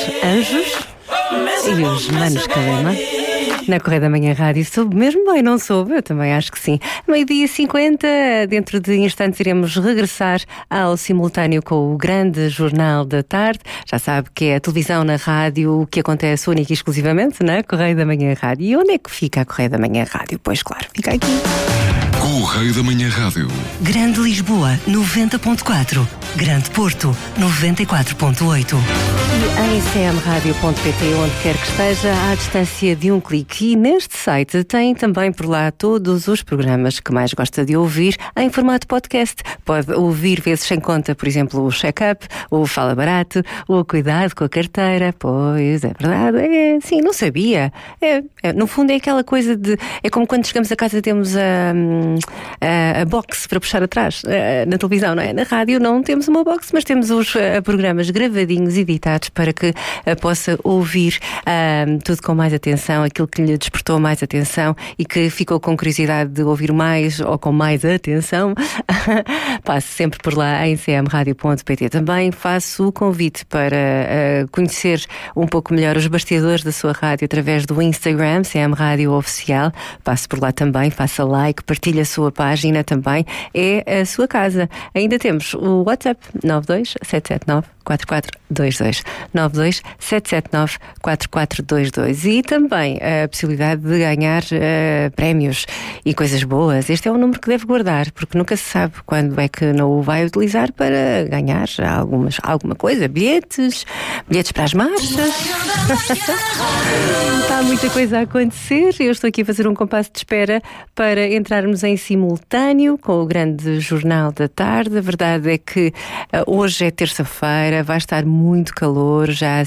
Anjos e os Manos Calema. Na Correia da Manhã Rádio, soube mesmo bem, não soube? Eu também acho que sim. 12h50, dentro de instantes iremos regressar ao simultâneo com o grande Jornal da Tarde. Já sabe que é a televisão na rádio, o que acontece única e exclusivamente na Correia da Manhã Rádio. E onde é que fica a Correia da Manhã Rádio? Pois claro, fica aqui. Correio da Manhã Rádio. Grande Lisboa, 90.4. Grande Porto, 94.8. E em cmradio.pt, onde quer que esteja, à distância de um clique. E neste site tem também por lá todos os programas que mais gosta de ouvir em formato podcast. Pode ouvir vezes sem conta, por exemplo, o Check-up, o Fala Barato, o Cuidado com a Carteira. Pois, é verdade. Sim, não sabia. No fundo é aquela coisa de... É como quando chegamos a casa temos a box para puxar atrás na televisão, não é? Na rádio não temos uma box, mas temos os programas gravadinhos, editados, para que possa ouvir tudo com mais atenção, aquilo que lhe despertou mais atenção e que ficou com curiosidade de ouvir mais ou com mais atenção. Passe sempre por lá em cmradio.pt. Também faço o convite para conhecer um pouco melhor os bastidores da sua rádio através do Instagram, CM Rádio Oficial. Passe por lá também, faça like, partilhe a sua página também. É a sua casa. Ainda temos o WhatsApp 927794422 927794422 e também a possibilidade de ganhar prémios e coisas boas. Este é um número que deve guardar, porque nunca se sabe quando é que não o vai utilizar para ganhar alguma coisa, bilhetes para as marchas. Está muita coisa a acontecer. Eu estou aqui a fazer um compasso de espera para entrarmos em simultâneo com o grande Jornal da Tarde. A verdade é que hoje é terça-feira, vai estar muito calor, já